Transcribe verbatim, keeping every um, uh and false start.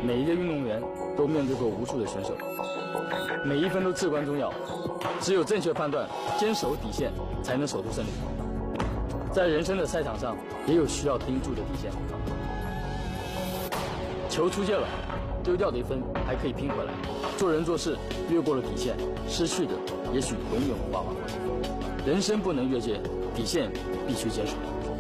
每一个运动员都面对过无数的选手，每一分都至关重要。只有正确判断，坚守底线，才能守住胜利。在人生的赛场上，也有需要盯住的底线。球出界了，丢掉的一分还可以拼回来。做人做事越过了底线，失去的也许永远无法挽回。人生不能越界，底线必须坚守。